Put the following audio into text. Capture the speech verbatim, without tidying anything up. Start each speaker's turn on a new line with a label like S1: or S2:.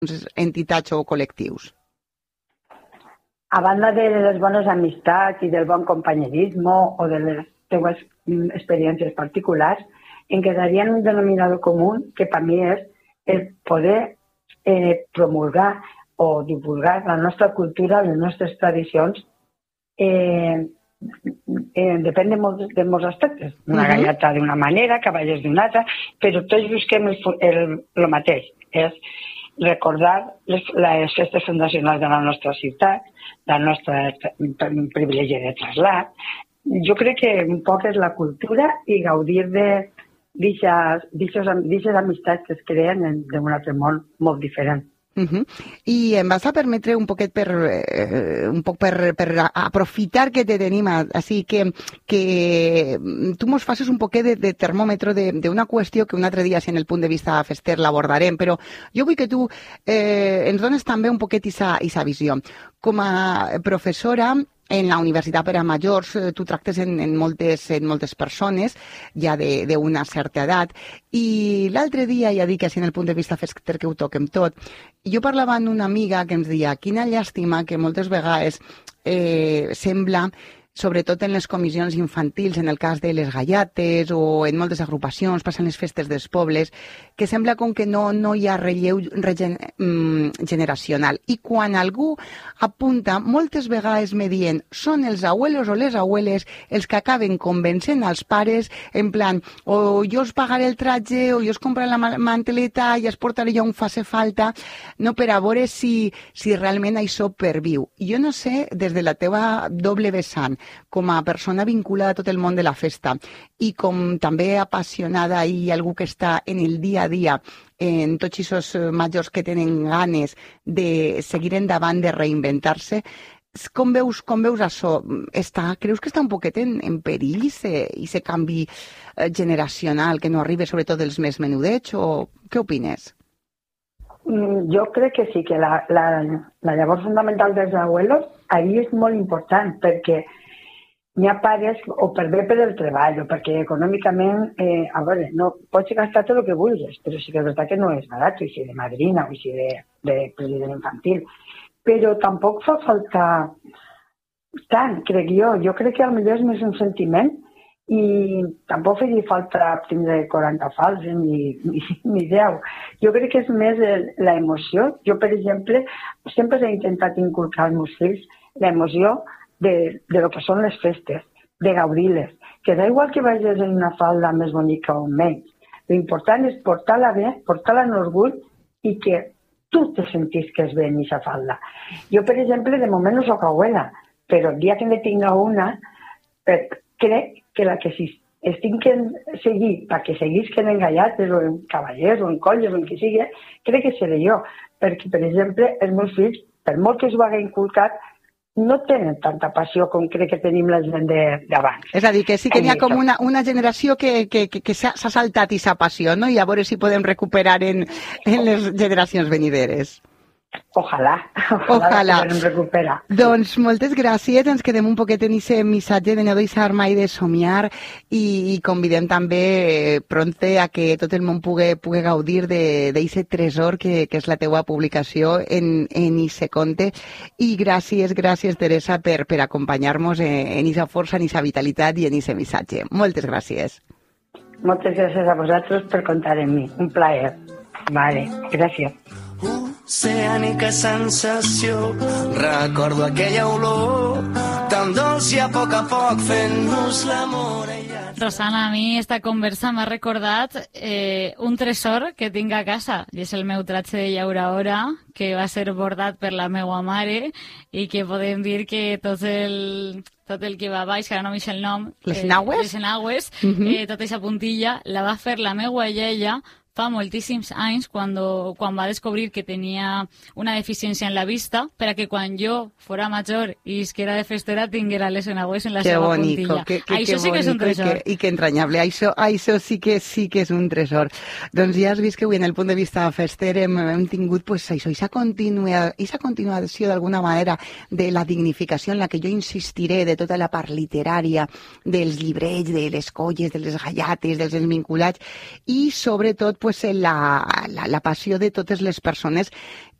S1: entitats o col·lectius?
S2: A banda de les bones amistats i del bon companyerisme o de les teues experiències particulars, em quedaria un denominador comú que per mi és el poder eh, promulgar o divulgar la nostra cultura, les nostres tradicions, eh, eh, depèn de molts, de molts aspectes. Una uh-huh. gallata d'una manera, cavallers d'una altra, però tots busquem el, el, el mateix, és recordar les, les festes fundacionals de la nostra ciutat, del nostre privilegi de trasllat. Jo crec que un poc és la cultura i gaudir de d'aquestes amistats que es creen d'un altre món molt diferent.
S1: Uh-huh. I em vas a permetre un poquet per, eh, un poc per, per aprofitar que te tenim així, que, que tu mos facis un poquet de, de termòmetre d'una qüestió que un altre dia, si en el punt de vista fester l'abordarem, però jo vull que tu eh, ens dones també un poquet aquesta visió. Com a professora en la Universitat per a Majors, tu tractes en, en, moltes, en moltes persones ja d'una certa edat, i l'altre dia, ja dic així en el punt de vista fester que ho toquem tot, jo parlava amb una amiga que ens deia quina llàstima que moltes vegades eh, sembla, sobretot en les comissions infantils, en el cas de les gallates o en moltes agrupacions, passen les festes dels pobles, que sembla com que no, no hi ha relleu regen, mm, generacional. I quan algú apunta, moltes vegades me dient són els abuelos o les abueles els que acaben convencent als pares en plan, o jo us pagaré el tratge, o jo us compraré la manteleta i es portaré jo on faci falta, no, per a veure si, si realment això perviu. Jo no sé, des de la teva doble vessant, com a persona vinculada a tot el món de la festa i com també apassionada i algú que està en el dia a dia en tots aquests majors que tenen ganes de seguir endavant, de reinventar-se, com veus, com veus això? Està, creus que està un poquet en, en perill aquest canvi generacional que no arriba sobretot dels més menudets, o què opines?
S2: Jo crec que sí, que la, la, la llavor fundamental dels abuelos ahí és molt important, perquè n'hi ha pares, o per bé per el treball, o perquè econòmicament, eh, a veure, no, pots gastar tot el que vulguis, però sí que és veritat que no és barat, o si de madrina, o si de, de president infantil. Però tampoc fa falta tant, crec jo. Jo crec que potser és més un sentiment i tampoc faria falta tindre quaranta falses ni, ni, ni deu. Jo crec que és més l'emoció. Jo, per exemple, sempre he intentat inculcar als meus fills l'emoció de, de lo que són les festes, de gaudir-les. Que da igual que vagis en una falda més bonica o menys. L'important és portar-la bé, portar-la en orgull i que tu te sentís que és bé en aquesta falda. Jo, per exemple, de moment no soc abuela, però el dia que ne tinga una, crec que la que si es tinguin seguir perquè seguisquen en gallates o en cavallers o en colles o en qui sigui, crec que seré jo. Perquè, per exemple, els meus fills, per molt que us ho hagi inculcat, no tenen tanta passió com crec que tenim la gent d'abans.
S1: És a dir, que sí que hi ha com una, una generació que, que, que, que s'ha saltat aquesta passió, no? I a veure si podem recuperar en, en les generacions venideres.
S2: Ojalà, ojalà, ojalà. Que podem recuperar.
S1: Doncs moltes gràcies, ens quedem un poquet en aquest missatge de no deixar mai de somiar i, i convidem també pronte a que tot el món pugui, pugui gaudir d'aquest tresor que, que és la teua publicació en aquest conte. I gràcies, gràcies Teresa per, per acompanyar-nos en aquesta força, en aquesta vitalitat i en aquest missatge. Moltes gràcies.
S2: Moltes gràcies a vosaltres per comptar amb mi. Un plaer. Vale, gràcies.
S3: Oceànica sensació, recordo aquella olor tan dolç i a poc a poc fent-nos l'amor.
S4: Rosana, a mi esta conversa m'ha recordat eh, un tresor que tinc a casa, i és el meu tratge de llauraora, que va ser bordat per la meua mare i que podem dir que tot el, tot el que va baix, que ara no m'eix el nom,
S1: les enagües,
S4: eh, les enagües
S1: uh -huh.
S4: eh, tota aquesta puntilla la va fer la meua iaia fa moltíssims anys, quan, quan va descobrir que tenia una deficiència en la vista, per a que quan jo fora major i que era de festera tinguera les enagües en la
S1: qué
S4: seva
S1: bonico,
S4: puntilla.
S1: Que, que,
S4: això sí que és un tresor.
S1: I que, i que entranyable. Això, això sí que sí que és un tresor. Doncs ja has vist que avui en el punt de vista fester hem, hem tingut pues, això, aquesta continua, continuació d'alguna manera de la dignificació en la que jo insistiré de tota la part literària, dels llibrets, de les colles, de les gallates, dels desvinculats i sobretot pues, pues, la, la, la passió de totes les persones